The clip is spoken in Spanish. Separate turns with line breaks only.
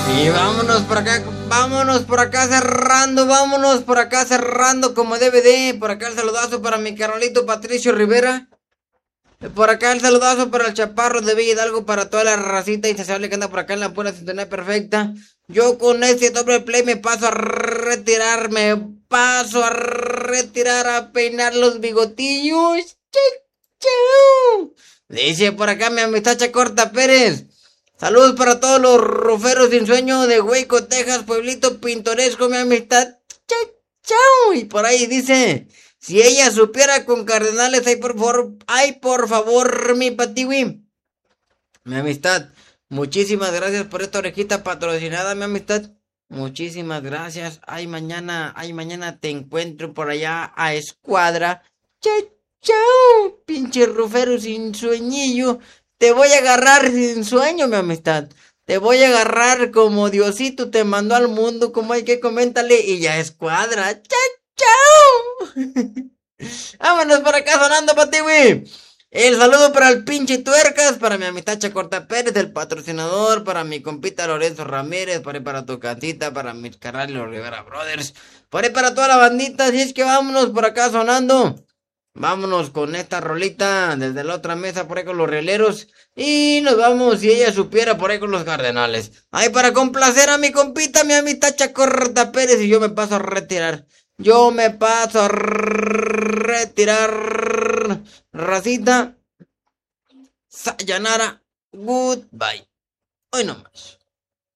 Y vámonos por acá cerrando como DVD. Por acá el saludazo para mi carnalito Patricio Rivera. Por acá el saludazo para el chaparro de Villa Hidalgo, para toda la racita insaciable que anda por acá en la pura sintonía perfecta. Yo con este doble play me paso a retirar, a peinar los bigotillos. Chau. Dice por acá mi amistad Chacorta Pérez. Saludos para todos los ruferos sin sueño de Hueco, Texas, pueblito pintoresco, mi amistad. Chau. Y por ahí dice, si ella supiera con cardenales, por favor, mi patiwi. Mi amistad, muchísimas gracias por esta orejita patrocinada, mi amistad. Muchísimas gracias. Mañana te encuentro por allá a Escuadra. Chau, pinche rufero sin sueñillo. Te voy a agarrar sin sueño, mi amistad. Te voy a agarrar como Diosito te mandó al mundo, como hay que coméntale, y ya Escuadra. Chau. Vámonos por acá sonando para ti, güey. El saludo para el pinche Tuercas, para mi amistad Chacorta Pérez, el patrocinador, para mi compita Lorenzo Ramírez, por ahí para tu casita, para mis carnales los Rivera Brothers, por ahí para toda la bandita. Así es que vámonos por acá sonando. Vámonos con esta rolita desde la otra mesa por ahí con los rieleros. Y nos vamos, si ella supiera, por ahí con los cardenales. Ay, para complacer a mi compita, mi amistad Chacorta Pérez, y yo me paso a retirar. Yo me paso a retirar. Racita. Sayanara. Goodbye. Hoy no más.